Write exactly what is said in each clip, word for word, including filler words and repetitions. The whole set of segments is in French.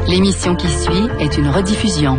L'émission qui suit est une rediffusion.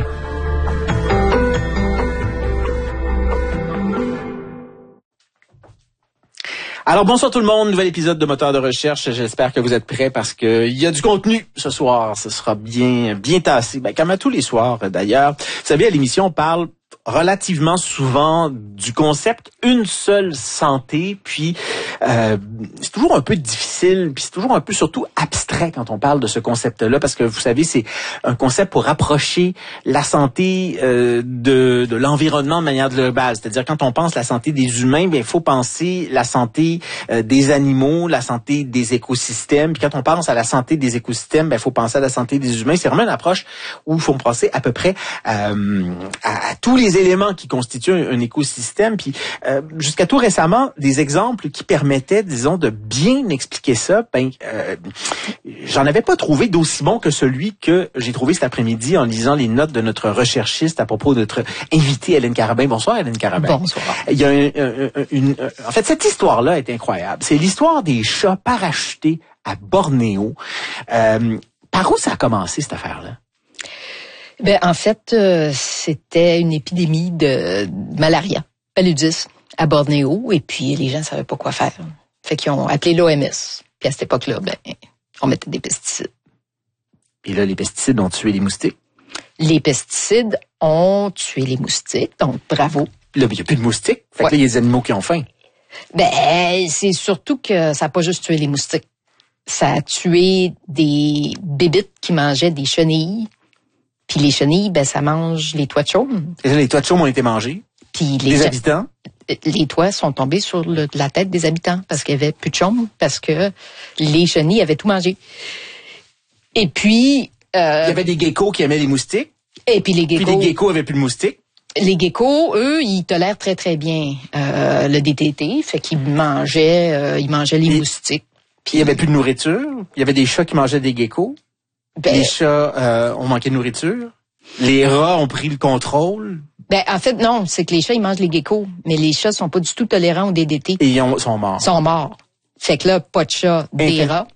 Alors bonsoir tout le monde, nouvel épisode de Moteur de recherche. J'espère que vous êtes prêts parce que il y a du contenu ce soir. Ce sera bien bien tassé, ben, comme à tous les soirs d'ailleurs. Vous savez, à l'émission, on parle relativement souvent du concept une seule santé, puis euh, c'est toujours un peu difficile, puis c'est toujours un peu surtout abstrait quand on parle de ce concept-là, parce que vous savez, c'est un concept pour rapprocher la santé euh, de, de l'environnement de manière globale. C'est-à-dire quand on pense la santé des humains, bien il faut penser la santé euh, des animaux, la santé des écosystèmes. Puis quand on pense à la santé des écosystèmes, bien il faut penser à la santé des humains. C'est vraiment une approche où il faut penser à peu près euh, à, à tous les éléments qui constituent un, un écosystème. Puis euh, jusqu'à tout récemment, des exemples qui permettaient, disons, de bien expliquer ça, ben euh, j'en avais pas trouvé d'aussi bon que celui que j'ai trouvé cet après-midi en lisant les notes de notre recherchiste à propos de notre invitée Hélène Carabin. Bonsoir Hélène Carabin. Bonsoir. Il y a un, un, un, une, en fait, cette histoire-là est incroyable. C'est l'histoire des chats parachutés à Bornéo. Euh, par où ça a commencé cette affaire-là? Ben en fait, euh, c'était une épidémie de, de malaria, paludisme, à Bornéo, et puis les gens savaient pas quoi faire. Fait qu'ils ont appelé l'O M S. Puis à cette époque-là, ben on mettait des pesticides. Et là, les pesticides ont tué les moustiques. Les pesticides ont tué les moustiques, donc bravo. Là, il n'y a plus de moustiques. Fait ouais. que là, il y a des animaux qui ont faim. Ben c'est surtout que ça n'a pas juste tué les moustiques. Ça a tué des bébites qui mangeaient des chenilles. Puis les chenilles, ben ça mange les toits de chaume. Et là, les toits de chaume ont été mangés. Puis les les habitants. Les toits sont tombés sur le, la tête des habitants parce qu'il y avait plus de chaume, parce que les chenilles avaient tout mangé. Et puis euh, il y avait des geckos qui aimaient les moustiques. Et puis les geckos. Puis les geckos avaient plus de moustiques. Les geckos, eux, ils tolèrent très très bien euh, le D D T, fait qu'ils mangeaient, euh, ils mangeaient les Et, moustiques. Puis il y avait plus de nourriture. Il y avait des chats qui mangeaient des geckos. Ben, les chats euh, ont manqué de nourriture. Les rats ont pris le contrôle. Ben en fait non, c'est que les chats ils mangent les geckos, mais les chats sont pas du tout tolérants au D D T. Et ils ont, sont morts. Sont morts. Fait que là, pas de chats, des Infect, rats.